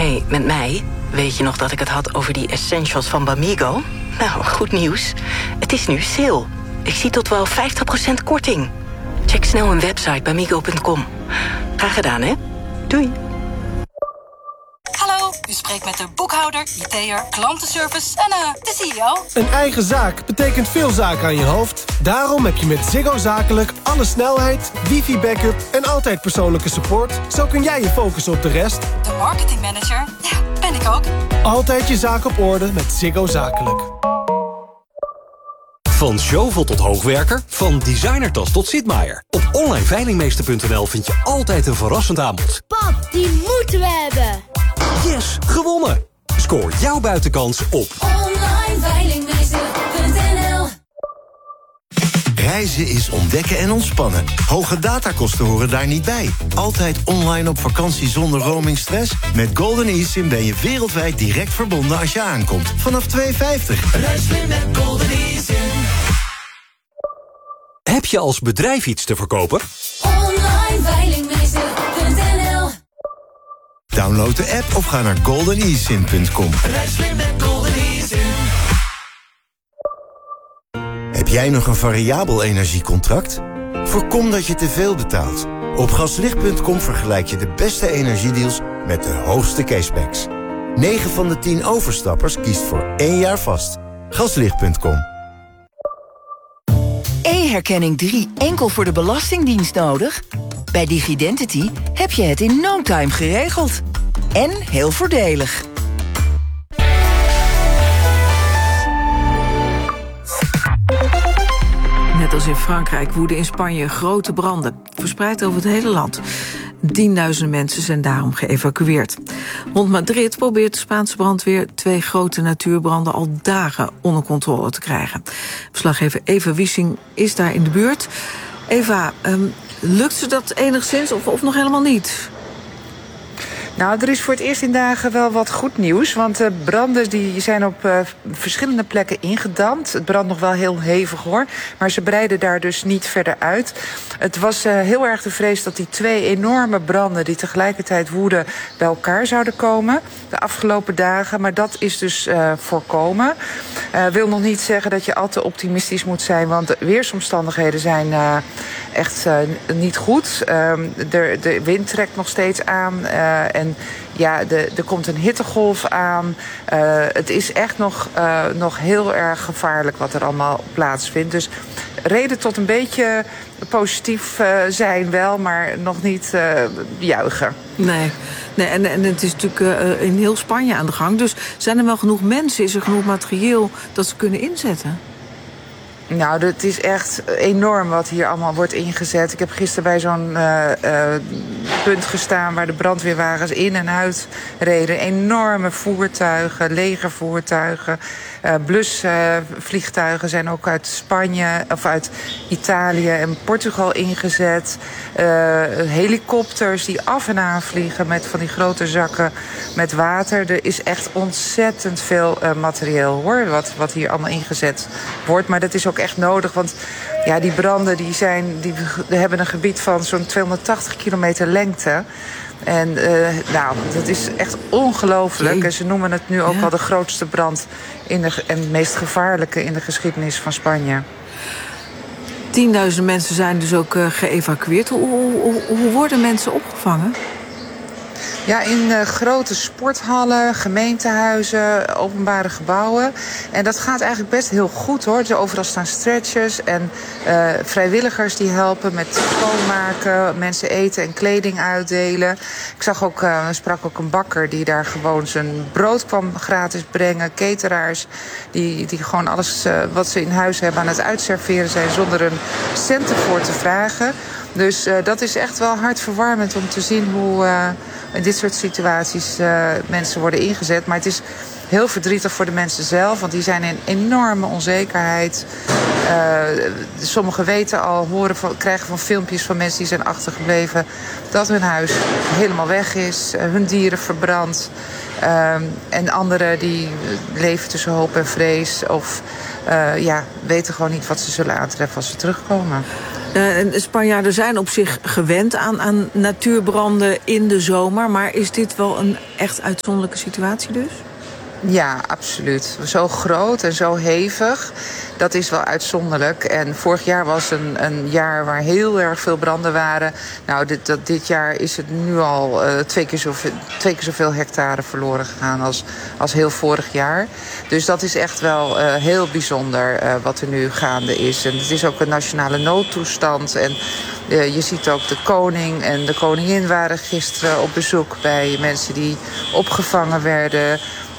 Hey, met mij? Weet je nog dat ik het had over die essentials van Bamigo? Nou, goed nieuws. Het is nu sale. Ik zie tot wel 50% korting. Check snel een website bamigo.com. Graag gedaan, hè? Doei. Hallo, u spreekt met de boekhouder, IT'er, klantenservice en de CEO. Een eigen zaak betekent veel zaken aan je hoofd. Daarom heb je met Ziggo Zakelijk alle snelheid, wifi-backup en altijd persoonlijke support. Zo kun jij je focussen op de rest. De marketingmanager, ja, ben ik ook. Altijd je zaak op orde met Ziggo Zakelijk. Van Zjovel tot hoogwerker, van designertas tot Sitmaier. Op onlineveilingmeester.nl vind je altijd een verrassend aanbod. Pap, die moeten we hebben. Yes, gewonnen! Scoor jouw buitenkans op onlineveilingmeester.nl. Reizen is ontdekken en ontspannen. Hoge datakosten horen daar niet bij. Altijd online op vakantie zonder roamingstress? Met Golden eSIM ben je wereldwijd direct verbonden als je aankomt. Vanaf €2,50. Reis weer met Golden eSIM. Heb je als bedrijf iets te verkopen? onlineveilingmeester.nl. Download de app of ga naar goldenesim.com. Reis weer met Golden eSIM. Heb jij nog een variabel energiecontract? Voorkom dat je te veel betaalt. Op gaslicht.com vergelijk je de beste energiedeals met de hoogste cashbacks. 9 van de 10 overstappers kiest voor 1 jaar vast. Gaslicht.com. E-herkenning 3 enkel voor de Belastingdienst nodig? Bij Digidentity heb je het in no time geregeld. En heel voordelig. Net als in Frankrijk woeden in Spanje grote branden, verspreid over het hele land. 10.000 mensen zijn daarom geëvacueerd. Rond Madrid probeert de Spaanse brandweer 2 grote natuurbranden al dagen onder controle te krijgen. Verslaggever Eva Wiesing is daar in de buurt. Eva, lukt ze dat enigszins of nog helemaal niet? Nou, er is voor het eerst in dagen wel wat goed nieuws. Want de branden die zijn op verschillende plekken ingedamd. Het brandt nog wel heel hevig hoor. Maar ze breiden daar dus niet verder uit. Het was heel erg de vrees dat die 2 enorme branden die tegelijkertijd woeden bij elkaar zouden komen de afgelopen dagen. Maar dat is dus voorkomen. Wil nog niet zeggen dat je al te optimistisch moet zijn. Want de weersomstandigheden zijn echt niet goed. De wind trekt nog steeds aan. En ja, er komt een hittegolf aan. Het is echt nog heel erg gevaarlijk wat er allemaal plaatsvindt. Dus reden tot een beetje positief zijn wel, maar nog niet juichen. Nee, en het is natuurlijk in heel Spanje aan de gang. Dus zijn er wel genoeg mensen? Is er genoeg materieel dat ze kunnen inzetten? Nou, het is echt enorm wat hier allemaal wordt ingezet. Ik heb gisteren bij zo'n punt gestaan waar de brandweerwagens in en uit reden. Enorme voertuigen, legervoertuigen, blusvliegtuigen zijn ook uit Spanje of uit Italië en Portugal ingezet. Helikopters die af en aan vliegen met van die grote zakken met water. Er is echt ontzettend veel materieel hoor, wat hier allemaal ingezet wordt. Maar dat is ook echt nodig, want ja, die branden die hebben een gebied van zo'n 280 kilometer lengte. En nou, dat is echt ongelooflijk. En ze noemen het nu ook wel de grootste brand en het meest gevaarlijke in de geschiedenis van Spanje. 10.000 mensen zijn dus ook geëvacueerd. Hoe worden mensen opgevangen? Ja, in grote sporthallen, gemeentehuizen, openbare gebouwen. En dat gaat eigenlijk best heel goed hoor. Dus overal staan stretchers en vrijwilligers die helpen met schoonmaken, mensen eten en kleding uitdelen. Ik sprak ook een bakker die daar gewoon zijn brood kwam gratis brengen. Cateraars die gewoon alles wat ze in huis hebben aan het uitserveren zijn zonder een cent ervoor te vragen. Dus dat is echt wel hartverwarmend om te zien hoe in dit soort situaties mensen worden ingezet. Maar het is heel verdrietig voor de mensen zelf, want die zijn in enorme onzekerheid. Sommigen weten al, krijgen van filmpjes van mensen die zijn achtergebleven dat hun huis helemaal weg is, hun dieren verbrand. En anderen die leven tussen hoop en vrees of weten gewoon niet wat ze zullen aantreffen als ze terugkomen. Spanjaarden zijn op zich gewend aan natuurbranden in de zomer, maar is dit wel een echt uitzonderlijke situatie dus? Ja, absoluut. Zo groot en zo hevig, dat is wel uitzonderlijk. En vorig jaar was een jaar waar heel erg veel branden waren. Nou, dit jaar is het nu al 2 keer zoveel hectare verloren gegaan als heel vorig jaar. Dus dat is echt wel heel bijzonder wat er nu gaande is. En het is ook een nationale noodtoestand. En je ziet ook de koning en de koningin waren gisteren op bezoek bij mensen die opgevangen werden.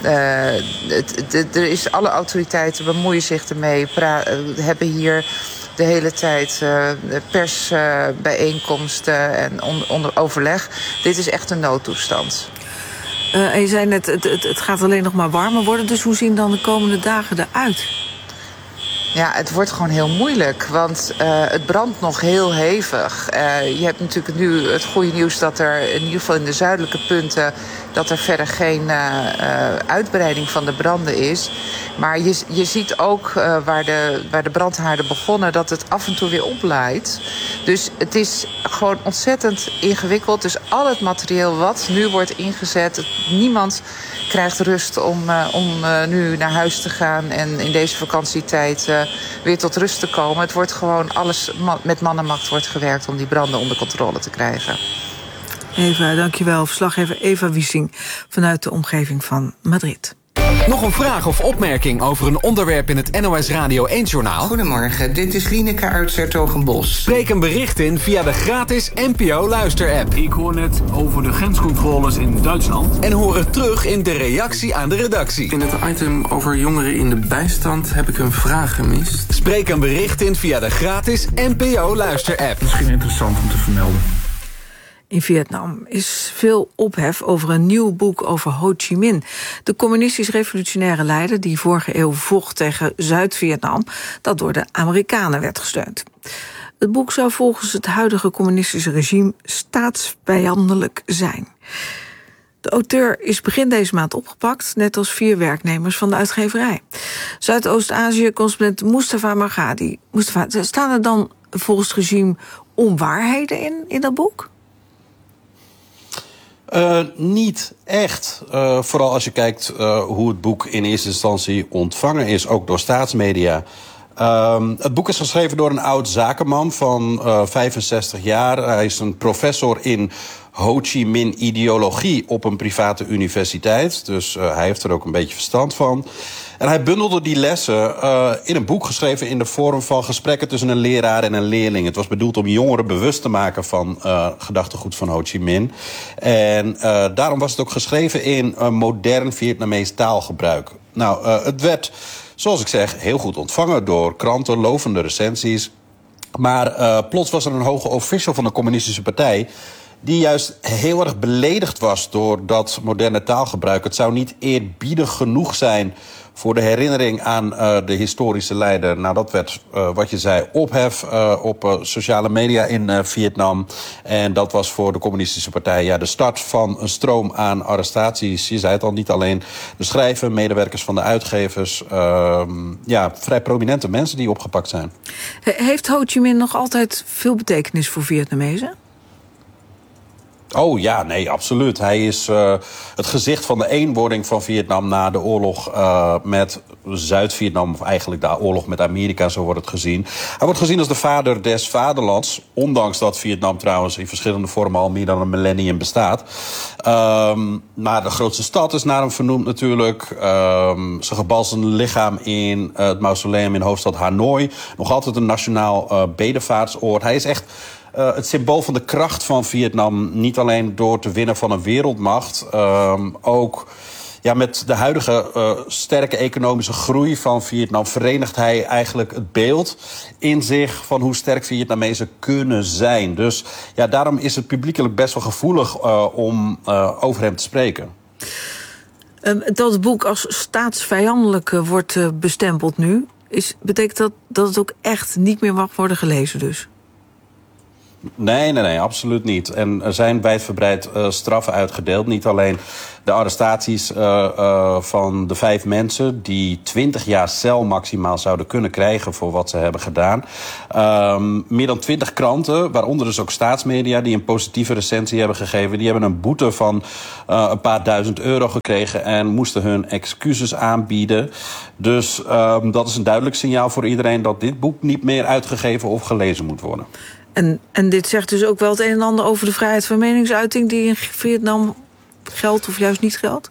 Alle autoriteiten bemoeien zich ermee, hebben hier de hele tijd persbijeenkomsten en onder overleg. Dit is echt een noodtoestand. En je zei net, het gaat alleen nog maar warmer worden, dus hoe zien dan de komende dagen eruit? Ja, het wordt gewoon heel moeilijk, want het brandt nog heel hevig. Je hebt natuurlijk nu het goede nieuws dat er in ieder geval in de zuidelijke punten dat er verder geen uitbreiding van de branden is. Maar je ziet ook waar de brandhaarden begonnen dat het af en toe weer oplaait. Dus het is gewoon ontzettend ingewikkeld. Dus al het materieel wat nu wordt ingezet, niemand krijgt rust om nu naar huis te gaan en in deze vakantietijd weer tot rust te komen. Het wordt gewoon alles met man en macht wordt gewerkt om die branden onder controle te krijgen. Eva, dankjewel. Verslaggever Eva Wiesing vanuit de omgeving van Madrid. Nog een vraag of opmerking over een onderwerp in het NOS Radio 1-journaal? Goedemorgen, dit is Lieneke uit 's-Hertogenbosch. Spreek een bericht in via de gratis NPO Luister-app. Ik hoor net over de grenscontroles in Duitsland. En hoor het terug in de reactie aan de redactie. In het item over jongeren in de bijstand heb ik een vraag gemist. Spreek een bericht in via de gratis NPO Luister-app. Misschien interessant om te vermelden. In Vietnam is veel ophef over een nieuw boek over Ho Chi Minh. De communistisch-revolutionaire leider die vorige eeuw vocht tegen Zuid-Vietnam, dat door de Amerikanen werd gesteund. Het boek zou volgens het huidige communistische regime staatsvijandelijk zijn. De auteur is begin deze maand opgepakt, net als 4 werknemers van de uitgeverij. Zuidoost-Azië-correspondent Mustafa Margadi. Mustafa, staan er dan volgens het regime onwaarheden in dat boek? Niet echt. Vooral als je kijkt hoe het boek in eerste instantie ontvangen is, ook door staatsmedia. Het boek is geschreven door een oud zakenman van 65 jaar. Hij is een professor in Ho Chi Minh ideologie op een private universiteit. Dus hij heeft er ook een beetje verstand van. En hij bundelde die lessen in een boek geschreven in de vorm van gesprekken tussen een leraar en een leerling. Het was bedoeld om jongeren bewust te maken van gedachtegoed van Ho Chi Minh. En daarom was het ook geschreven in modern Vietnamees taalgebruik. Nou, het werd, zoals ik zeg, heel goed ontvangen door kranten, lovende recensies. Maar plots was er een hoge official van de communistische partij die juist heel erg beledigd was door dat moderne taalgebruik. Het zou niet eerbiedig genoeg zijn voor de herinnering aan de historische leider. Nou, dat werd, wat je zei, ophef op sociale media in Vietnam. En dat was voor de communistische partij de start van een stroom aan arrestaties. Je zei het al, niet alleen de schrijver, medewerkers van de uitgevers. Vrij prominente mensen die opgepakt zijn. Heeft Ho Chi Minh nog altijd veel betekenis voor Vietnamezen? Oh ja, nee, absoluut. Hij is het gezicht van de eenwording van Vietnam na de oorlog met Zuid-Vietnam, of eigenlijk de oorlog met Amerika, zo wordt het gezien. Hij wordt gezien als de vader des vaderlands, ondanks dat Vietnam trouwens in verschillende vormen al meer dan een millennium bestaat. Maar de grootste stad is naar hem vernoemd natuurlijk. Zijn gebalsemde lichaam in het mausoleum in hoofdstad Hanoi. Nog altijd een nationaal bedevaartsoord. Hij is echt het symbool van de kracht van Vietnam, niet alleen door te winnen van een wereldmacht, ook met de huidige sterke economische groei van Vietnam verenigt hij eigenlijk het beeld in zich van hoe sterk Vietnamezen kunnen zijn. Dus daarom is het publiekelijk best wel gevoelig om over hem te spreken. Dat het boek als staatsvijandelijk wordt bestempeld nu, betekent dat het ook echt niet meer mag worden gelezen dus? Nee, absoluut niet. En er zijn wijdverbreid straffen uitgedeeld. Niet alleen de arrestaties van de 5 mensen die 20 jaar cel maximaal zouden kunnen krijgen voor wat ze hebben gedaan. Meer dan 20 kranten, waaronder dus ook staatsmedia, die een positieve recensie hebben gegeven. Die hebben een boete van een paar duizend euro gekregen en moesten hun excuses aanbieden. Dus dat is een duidelijk signaal voor iedereen dat dit boek niet meer uitgegeven of gelezen moet worden. En dit zegt dus ook wel het een en ander over de vrijheid van meningsuiting die in Vietnam geldt of juist niet geldt?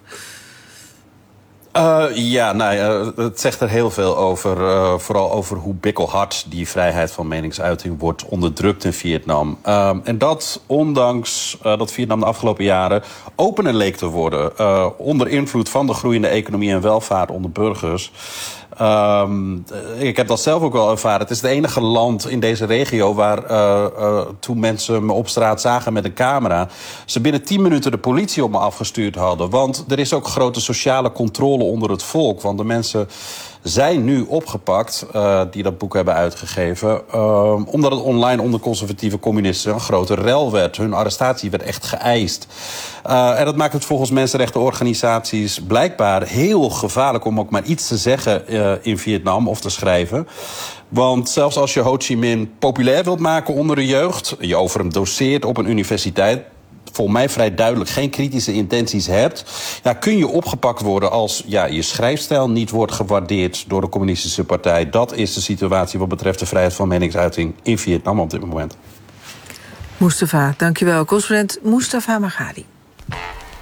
Het zegt er heel veel over. Vooral over hoe bikkelhard die vrijheid van meningsuiting wordt onderdrukt in Vietnam. En dat ondanks dat Vietnam de afgelopen jaren opener leek te worden. Onder invloed van de groeiende economie en welvaart onder burgers. Ik heb dat zelf ook wel ervaren. Het is het enige land in deze regio waar toen mensen me op straat zagen met een camera, ze binnen 10 minuten de politie op me afgestuurd hadden. Want er is ook grote sociale controle onder het volk. Want de mensen zijn nu opgepakt die dat boek hebben uitgegeven, omdat het online onder conservatieve communisten een grote rel werd. Hun arrestatie werd echt geëist. En dat maakt het volgens mensenrechtenorganisaties blijkbaar heel gevaarlijk om ook maar iets te zeggen in Vietnam of te schrijven. Want zelfs als je Ho Chi Minh populair wilt maken onder de jeugd, je over hem doseert op een universiteit, volgens mij vrij duidelijk geen kritische intenties hebt, kun je opgepakt worden als je schrijfstijl niet wordt gewaardeerd door de communistische partij. Dat is de situatie wat betreft de vrijheid van meningsuiting in Vietnam op dit moment. Mustafa, dankjewel. Correspondent Mustafa Maghadi.